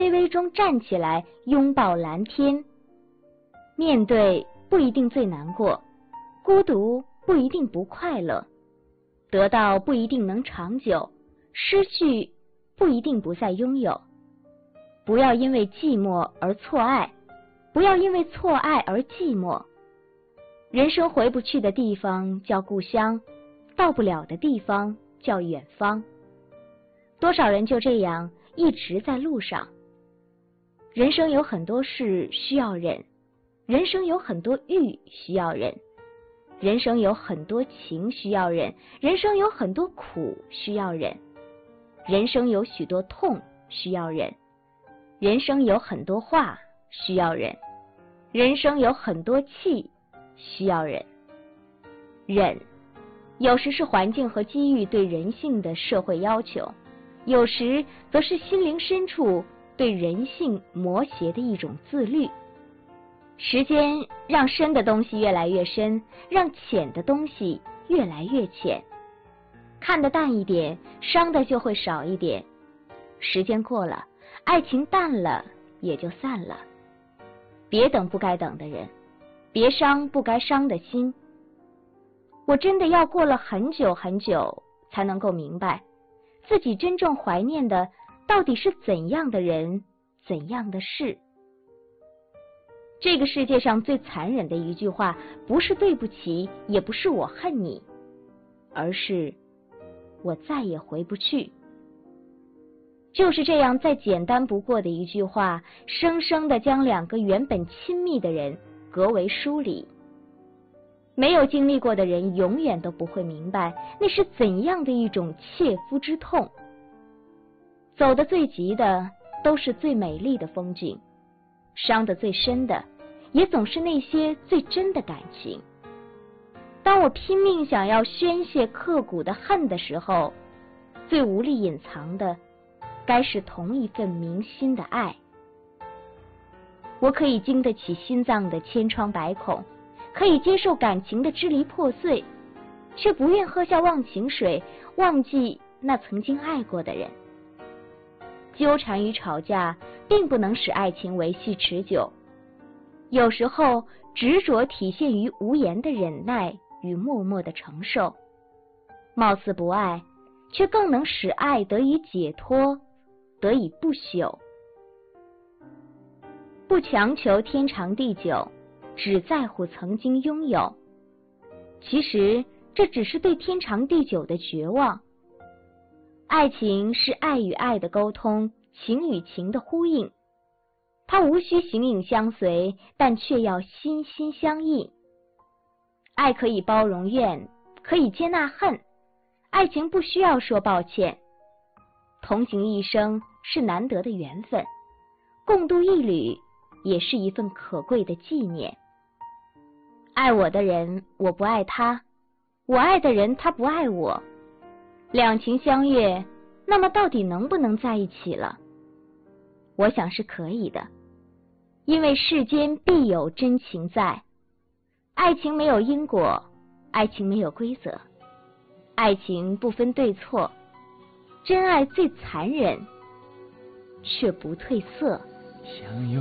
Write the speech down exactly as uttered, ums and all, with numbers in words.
微微中站起来，拥抱蓝天。面对不一定最难过，孤独不一定不快乐，得到不一定能长久，失去不一定不再拥有。不要因为寂寞而错爱，不要因为错爱而寂寞。人生回不去的地方叫故乡，到不了的地方叫远方。多少人就这样一直在路上。人生有很多事需要忍，人生有很多欲需要忍，人生有很多情需要忍，人生有很多苦需要忍，人生有许多痛需要忍，人生有很多话需要忍，人生有很多气需要忍。忍，有时是环境和机遇对人性的社会要求，有时则是心灵深处对人性魔邪的一种自律。时间让深的东西越来越深，让浅的东西越来越浅。看得淡一点，伤的就会少一点。时间过了，爱情淡了，也就散了。别等不该等的人，别伤不该伤的心。我真的要过了很久很久，才能够明白，自己真正怀念的到底是怎样的人，怎样的事。这个世界上最残忍的一句话，不是对不起，也不是我恨你，而是我再也回不去。就是这样再简单不过的一句话，生生地将两个原本亲密的人隔为疏离。没有经历过的人永远都不会明白那是怎样的一种切肤之痛。走得最急的都是最美丽的风景，伤得最深的也总是那些最真的感情。当我拼命想要宣泄刻骨的恨的时候，最无力隐藏的该是同一份铭心的爱。我可以经得起心脏的千疮百孔，可以接受感情的支离破碎，却不愿喝下忘情水，忘记那曾经爱过的人。纠缠与吵架并不能使爱情维系持久，有时候执着体现于无言的忍耐与默默的承受。貌似不爱，却更能使爱得以解脱，得以不朽。不强求天长地久，只在乎曾经拥有。其实这只是对天长地久的绝望。爱情是爱与爱的沟通，情与情的呼应。它无需形影相随，但却要心心相印。爱可以包容怨，可以接纳恨，爱情不需要说抱歉。同行一生是难得的缘分，共度一缕也是一份可贵的纪念。爱我的人我不爱他，我爱的人他不爱我，两情相悦，那么到底能不能在一起了？我想是可以的，因为世间必有真情在。爱情没有因果，爱情没有规则，爱情不分对错，真爱最残忍，却不褪色。 相拥